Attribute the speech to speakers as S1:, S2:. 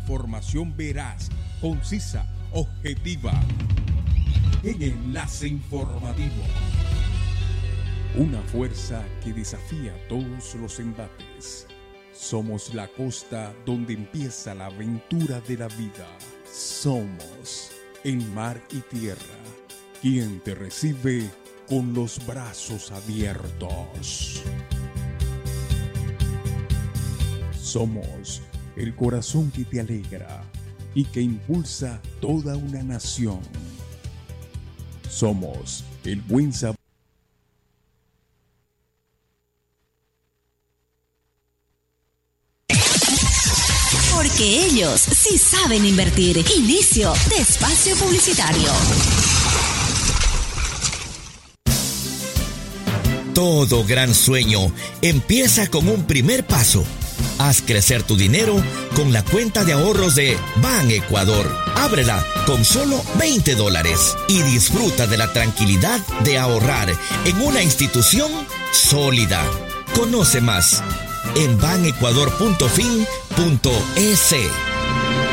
S1: información veraz, concisa, objetiva. En Enlace Informativo. Una fuerza que desafía todos los embates. Somos la costa donde empieza la aventura de la vida. Somos el mar y tierra, quien te recibe con los brazos abiertos. Somos el corazón que te alegra y que impulsa toda una nación. Somos el buen sabor.
S2: Porque ellos sí saben invertir. Inicio de espacio publicitario.
S3: Todo gran sueño empieza con un primer paso. Haz crecer tu dinero con la cuenta de ahorros de Ban Ecuador. Ábrela con solo $20 y disfruta de la tranquilidad de ahorrar en una institución sólida. Conoce más en banecuador.fin.es.